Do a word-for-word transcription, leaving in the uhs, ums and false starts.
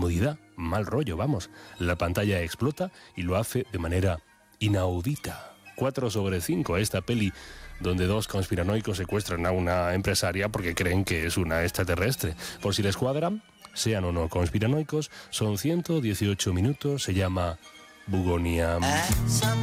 incomodidad, mal rollo, vamos. La pantalla explota y lo hace de manera inaudita. cuatro sobre cinco a esta peli donde dos conspiranoicos secuestran a una empresaria porque creen que es una extraterrestre. Por si les cuadra, sean o no conspiranoicos, son ciento dieciocho minutos, se llama Bugonia.